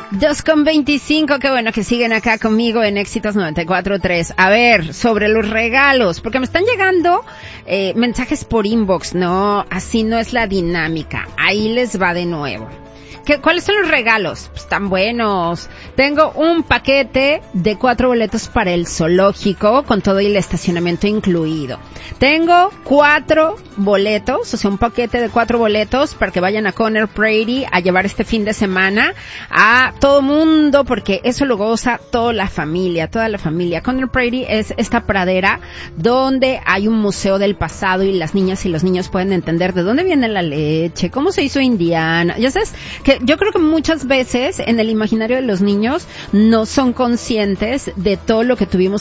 2:25, qué bueno que siguen acá conmigo en Éxitos 94.3. A ver, sobre los regalos, porque me están llegando mensajes por inbox, no, así no es la dinámica. Ahí les va de nuevo. ¿Cuáles son los regalos? Pues tan buenos. Tengo un paquete de 4 boletos para el zoológico, con todo y el estacionamiento incluido. Tengo 4 boletos, o sea, un paquete de 4 boletos para que vayan a Conner Prairie a llevar este fin de semana a todo mundo, porque eso lo goza toda la familia. Conner Prairie es esta pradera donde hay un museo del pasado y las niñas y los niños pueden entender de dónde viene la leche, cómo se hizo Indiana. Ya sabes que yo creo que muchas veces en el imaginario de los niños no son conscientes de todo lo que tuvimos